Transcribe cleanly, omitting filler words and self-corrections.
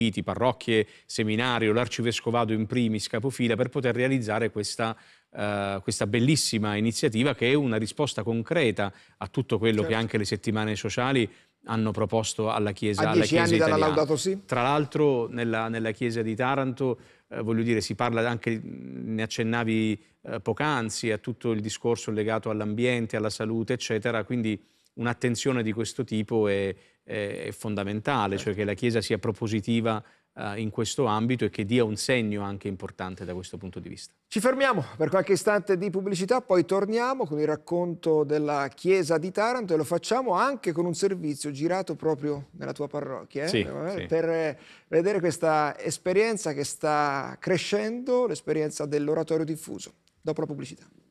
parrocchie, seminario, l'arcivescovado in primis, capofila, per poter realizzare questa bellissima iniziativa che è una risposta concreta a tutto quello che Certo. anche le settimane sociali hanno proposto alla A Chiesa, 10 anni dalla italiana. Laudato Si? Tra l'altro nella Chiesa di Taranto, voglio dire, si parla anche, ne accennavi poc'anzi, a tutto il discorso legato all'ambiente, alla salute, eccetera, quindi un'attenzione di questo tipo è fondamentale, cioè che la Chiesa sia propositiva in questo ambito e che dia un segno anche importante da questo punto di vista. Ci fermiamo per qualche istante di pubblicità, poi torniamo con il racconto della Chiesa di Taranto e lo facciamo anche con un servizio girato proprio nella tua parrocchia, Sì, sì. per vedere questa esperienza che sta crescendo, l'esperienza dell'oratorio diffuso. Dopo la pubblicità.